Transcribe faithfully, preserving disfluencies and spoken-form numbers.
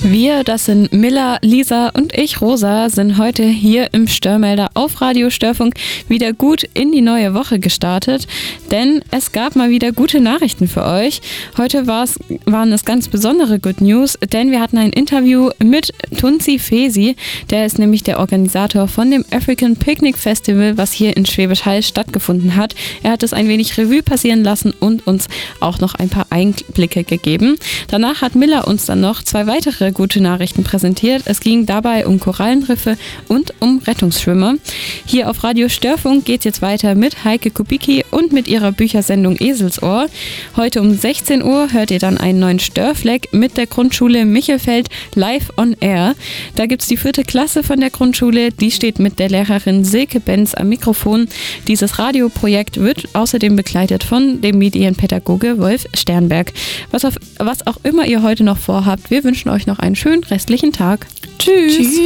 Wir, das sind Milla, Lisa und ich, Rosa, sind heute hier im Störmelder auf Radio Störfunk wieder gut in die neue Woche gestartet, denn es gab mal wieder gute Nachrichten für euch. Heute war's, waren es ganz besondere Good News, denn wir hatten ein Interview mit Tunzi Fesi, der ist nämlich der Organisator von dem African Picnic Festival, was hier in Schwäbisch Hall stattgefunden hat. Er hat es ein wenig Revue passieren lassen und uns auch noch ein paar Einblicke gegeben. Danach hat Milla uns dann noch zwei weitere gute Nachrichten präsentiert. Es ging dabei um Korallenriffe und um Rettungsschwimmer. Hier auf Radio Störfunk geht es jetzt weiter mit Heike Kubicki und mit ihrer Büchersendung Eselsohr. Heute um sechzehn Uhr hört ihr dann einen neuen Störfleck mit der Grundschule Michelfeld live on air. Da gibt es die vierte Klasse von der Grundschule, die steht mit der Lehrerin Silke Benz am Mikrofon. Dieses Radioprojekt wird außerdem begleitet von dem Medienpädagoge Wolf Sternberg. Was, auf, was auch immer ihr heute noch vorhabt, wir wünschen euch noch einen schönen restlichen Tag. Tschüss! Tschüss.